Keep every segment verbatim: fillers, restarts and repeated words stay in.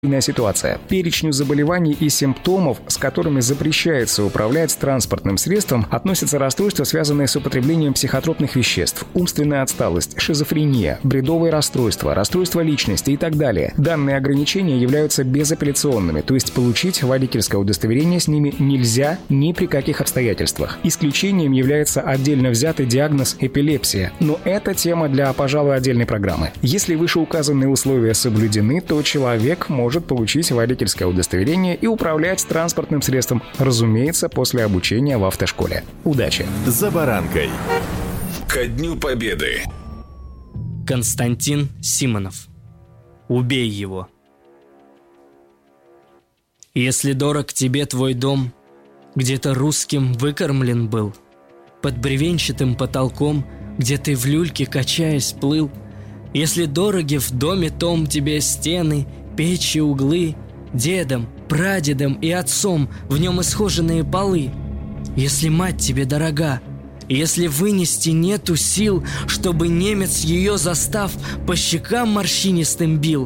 Ситуация. К перечню заболеваний и симптомов, с которыми запрещается управлять транспортным средством, относятся расстройства, связанные с употреблением психотропных веществ, умственная отсталость, шизофрения, бредовые расстройства, расстройства личности и так далее. Данные ограничения являются безапелляционными, то есть получить водительское удостоверение с ними нельзя ни при каких обстоятельствах. Исключением является отдельно взятый диагноз эпилепсия, но это тема для, пожалуй, отдельной программы. Если вышеуказанные условия соблюдены, то человек может может получить водительское удостоверение и управлять транспортным средством, разумеется, после обучения в автошколе. Удачи! За баранкой. Ко Дню Победы. Константин Симонов. Убей его. Если дорог тебе твой дом, где-то русским выкормлен был, под бревенчатым потолком, где ты в люльке качаясь плыл, если дороги в доме том тебе стены, печи, углы, дедом, прадедом и отцом в нем исхоженные полы. Если мать тебе дорога, если вынести нету сил, чтобы немец ее застав по щекам морщинистым бил,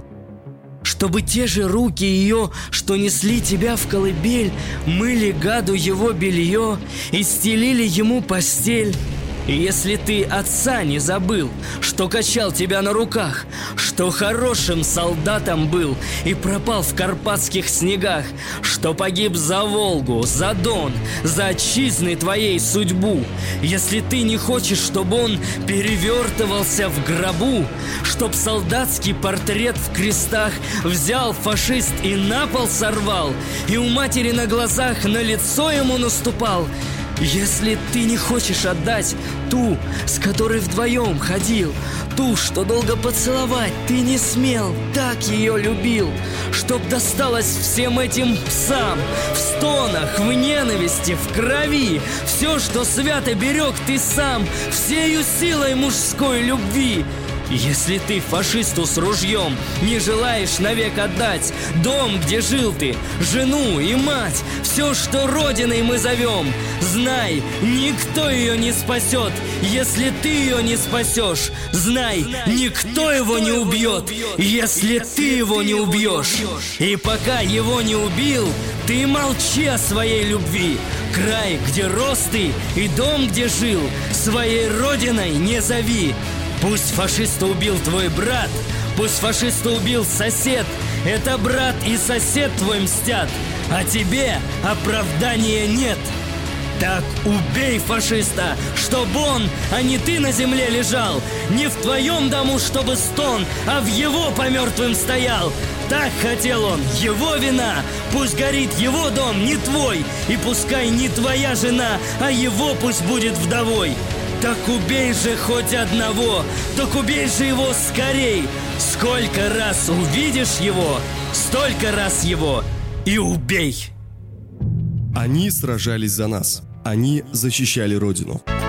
чтобы те же руки ее, что несли тебя в колыбель, мыли гаду его белье и стелили ему постель. И если ты отца не забыл, что качал тебя на руках, что хорошим солдатом был и пропал в карпатских снегах, что погиб за Волгу, за Дон, за отчизны твоей судьбу, если ты не хочешь, чтобы он перевертывался в гробу, чтоб солдатский портрет в крестах взял фашист и на пол сорвал, и у матери на глазах на лицо ему наступал, если ты не хочешь отдать ту, с которой вдвоем ходил, ту, что долго поцеловать ты не смел, так ее любил, чтоб досталось всем этим псам, в стонах, в ненависти, в крови, все, что свято берег ты сам, всею силой мужской любви. Если ты фашисту с ружьем не желаешь навек отдать дом, где жил ты, жену и мать, все, что родиной мы зовем, знай, никто ее не спасет. Если ты ее не спасешь, знай, никто его не убьет, если ты его не убьешь. И пока его не убил, ты молчи о своей любви. Край, где рос ты, и дом, где жил, своей родиной не зови. Пусть фашиста убил твой брат, пусть фашиста убил сосед, это брат и сосед твой мстят, а тебе оправдания нет. Так убей фашиста, чтоб он, а не ты на земле лежал, не в твоем дому, чтобы стон, а в его по мертвым стоял. Так хотел он, его вина, пусть горит его дом, не твой, и пускай не твоя жена, а его пусть будет вдовой. Так убей же хоть одного, так убей же его скорей. Сколько раз увидишь его, столько раз его и убей. Они сражались за нас. Они защищали Родину.